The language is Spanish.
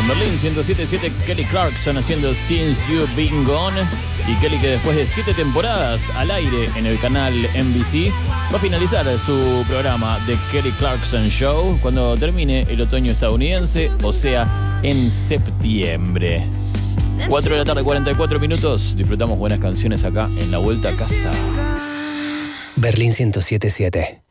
Berlín 107.7, Kelly Clarkson haciendo Since You've Been Gone. Y Kelly, que después de 7 temporadas al aire en el canal NBC, va a finalizar su programa The Kelly Clarkson Show cuando termine el otoño estadounidense, o sea, en septiembre. 4 de la tarde, 44 minutos. Disfrutamos buenas canciones acá en La Vuelta a Casa. Berlín 107.7.